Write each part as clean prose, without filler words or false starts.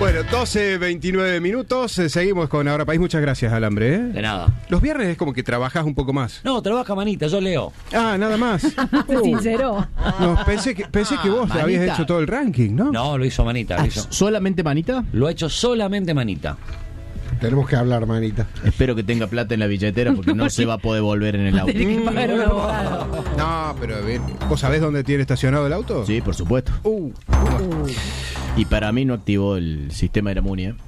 Bueno, 12:29 minutos. Seguimos con Ahora País. Muchas gracias, Alambre. De nada. Los viernes es como que trabajas un poco más. No, trabaja Manita, yo leo. Ah, nada más. Se sinceró. No, pensé que vos Manita. habías hecho todo el ranking, ¿no? No, lo hizo Manita. Lo hizo. ¿Solamente Manita? Lo ha hecho solamente Manita. Tenemos que hablar, Manita. Espero que tenga plata en la billetera porque no se va a poder volver en el auto. Tiene que pagar un abogado. No, pero a ver, ¿vos sabés dónde tiene estacionado el auto? Sí, por supuesto. Y para mí no activó el sistema de la MUNI, ¿eh?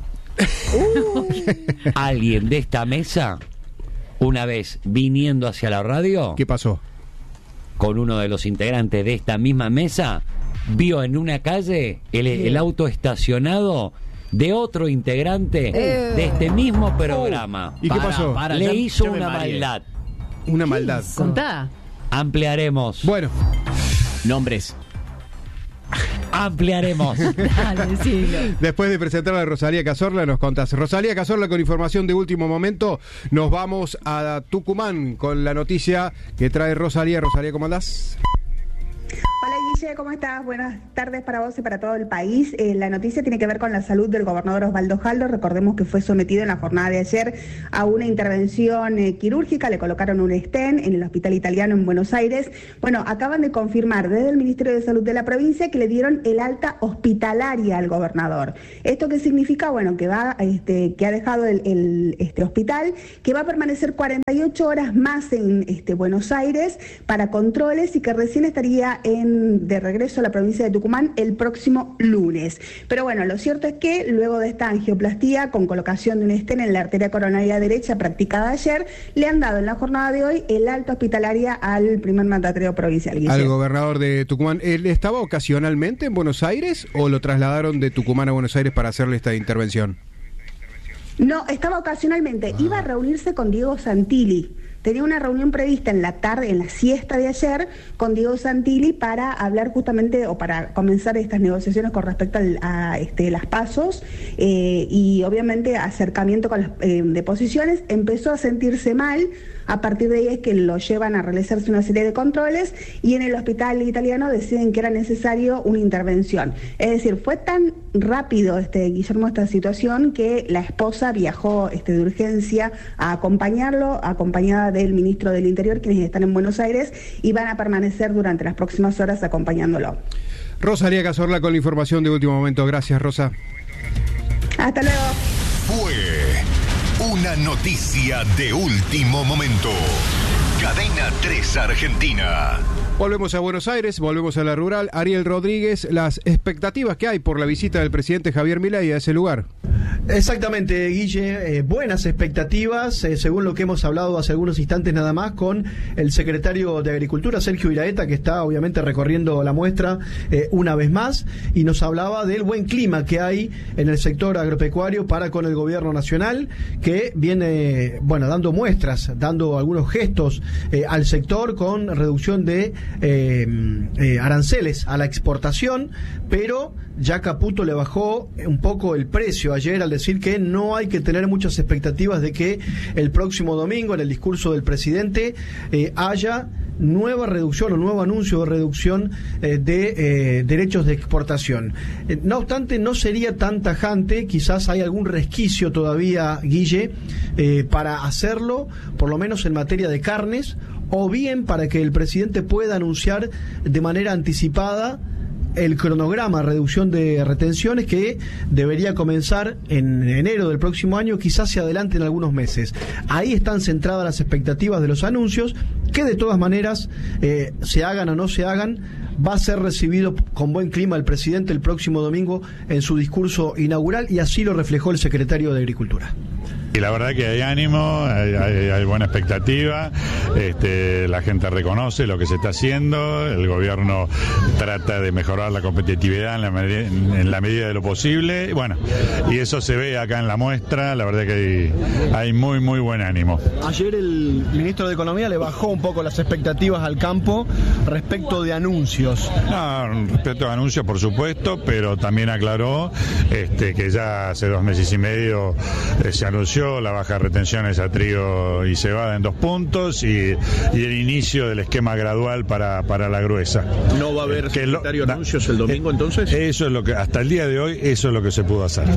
Alguien de esta mesa, una vez viniendo hacia la radio, ¿Qué pasó? con uno de los integrantes de esta misma mesa, vio en una calle el auto estacionado de otro integrante de este mismo programa. ¿Y qué pasó? Le hizo ya me una mareé. maldad. Una maldad. Contá. Ampliaremos. Bueno, Nombres. Ampliaremos. Dale, decilo. después de presentar a Rosalía Cazorla, nos contás. Rosalía Cazorla, con información de último momento, nos vamos a Tucumán con la noticia que trae Rosalía. Rosalía, ¿cómo andás? Hola Guille, ¿cómo estás? Buenas tardes para vos y para todo el país. La noticia tiene que ver con la salud del gobernador Osvaldo Jaldo. Recordemos que fue sometido en la jornada de ayer a una intervención quirúrgica. Le colocaron un stent en el hospital italiano en Buenos Aires. Bueno, acaban de confirmar desde el Ministerio de Salud de la provincia que le dieron el alta hospitalaria al gobernador. ¿Esto qué significa? Bueno, que que ha dejado el hospital, que va a permanecer 48 horas más en Buenos Aires para controles y que recién estaría de regreso a la provincia de Tucumán el próximo lunes. Pero bueno, lo cierto es que luego de esta angioplastía con colocación de un stent en la arteria coronaria derecha practicada ayer, le han dado en la jornada de hoy el alta hospitalaria al primer mandatario provincial. Guille. Al gobernador de Tucumán. ¿Él estaba ocasionalmente en Buenos Aires o lo trasladaron de Tucumán a Buenos Aires para hacerle esta intervención? No, estaba ocasionalmente. Iba a reunirse con Diego Santilli. Tenía una reunión prevista en la tarde, en la siesta de ayer, con Diego Santilli para hablar justamente o para comenzar estas negociaciones con respecto a las pasos y obviamente acercamiento con las deposiciones. Empezó a sentirse mal. A partir de ahí es que lo llevan a realizarse una serie de controles y en el hospital italiano deciden que era necesario una intervención. Es decir, fue tan rápido, Guillermo, esta situación que la esposa viajó de urgencia a acompañarlo, acompañada del ministro del Interior, quienes están en Buenos Aires y van a permanecer durante las próximas horas acompañándolo. Rosalía Cazorla con la información de último momento. Gracias, Rosa. Hasta luego. Fue una noticia de último momento. Cadena 3 Argentina. Volvemos a Buenos Aires, volvemos a la rural. Ariel Rodríguez, las expectativas que hay por la visita del presidente Javier Milei a ese lugar. Exactamente, Guille, buenas expectativas, según lo que hemos hablado hace algunos instantes nada más con el secretario de Agricultura, Sergio Iraeta, que está obviamente recorriendo la muestra una vez más, y nos hablaba del buen clima que hay en el sector agropecuario para con el gobierno nacional, que viene, dando muestras, dando algunos gestos al sector con reducción de aranceles a la exportación, pero ya Caputo le bajó un poco el precio ayer al decir que no hay que tener muchas expectativas de que el próximo domingo en el discurso del presidente haya nueva reducción o nuevo anuncio de reducción de derechos de exportación. No obstante, no sería tan tajante, quizás hay algún resquicio todavía, Guille, para hacerlo, por lo menos en materia de carnes, o bien para que el presidente pueda anunciar de manera anticipada el cronograma de reducción de retenciones que debería comenzar en enero del próximo año, quizás se adelante en algunos meses. Ahí están centradas las expectativas de los anuncios, que de todas maneras, se hagan o no se hagan, va a ser recibido con buen clima el presidente el próximo domingo en su discurso inaugural, y así lo reflejó el secretario de Agricultura. Y la verdad que hay ánimo, hay buena expectativa, la gente reconoce lo que se está haciendo, el gobierno trata de mejorar la competitividad en la medida de lo posible, y eso se ve acá en la muestra, la verdad que hay muy muy buen ánimo. Ayer el ministro de Economía le bajó un poco las expectativas al campo respecto de anuncios. No, respecto a anuncios por supuesto, pero también aclaró que ya hace 2 meses y medio se anunció anunció la baja de retenciones a trigo y cebada en 2 puntos y el inicio del esquema gradual para la gruesa. ¿No va a haber secretario de anuncios el domingo entonces? Eso es lo que, hasta el día de hoy, eso es lo que se pudo hacer.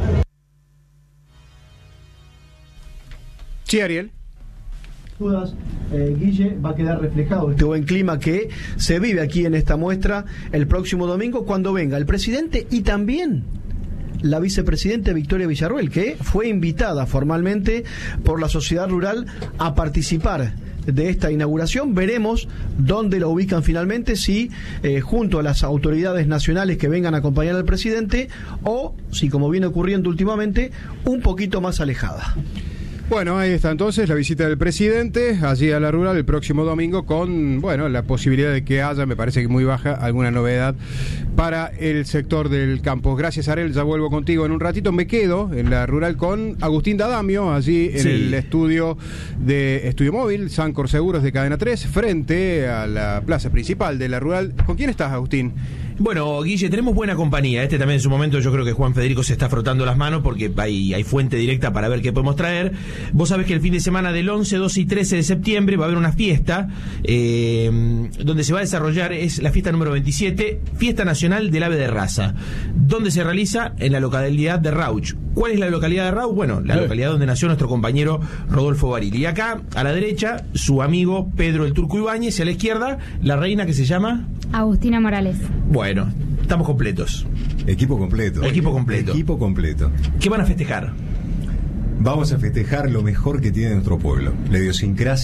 Sí, Ariel. Dudas, Guille, va a quedar reflejado este buen clima que se vive aquí en esta muestra el próximo domingo cuando venga el presidente y también la vicepresidenta Victoria Villarruel, que fue invitada formalmente por la sociedad rural a participar de esta inauguración. Veremos dónde lo ubican finalmente, si junto a las autoridades nacionales que vengan a acompañar al presidente o si, como viene ocurriendo últimamente, un poquito más alejada. Bueno, ahí está entonces la visita del presidente allí a la rural el próximo domingo con, bueno, la posibilidad de que haya, me parece que muy baja, alguna novedad para el sector del campo. Gracias, Ariel, ya vuelvo contigo en un ratito. Me quedo en la rural con Agustín D'Adamio, allí en el estudio de Estudio Móvil, Sancor Seguros de Cadena 3, frente a la plaza principal de la rural. ¿Con quién estás, Agustín? Bueno, Guille, tenemos buena compañía. También en su momento yo creo que Juan Federico se está frotando las manos porque hay fuente directa para ver qué podemos traer. Vos sabés que el fin de semana del 11, 12 y 13 de septiembre va a haber una fiesta donde se va a desarrollar, es la fiesta número 27, Fiesta Nacional del Ave de Raza. ¿Dónde se realiza? En la localidad de Rauch. ¿Cuál es la localidad de Rauch? Bueno, la localidad donde nació nuestro compañero Rodolfo Barili. Y acá, a la derecha, su amigo Pedro el Turco Ibáñez, y a la izquierda, la reina que se llama Agustina Morales. Bueno, estamos completos. Equipo completo. Equipo completo. Equipo completo. ¿Qué van a festejar? Vamos a festejar lo mejor que tiene nuestro pueblo, la idiosincrasia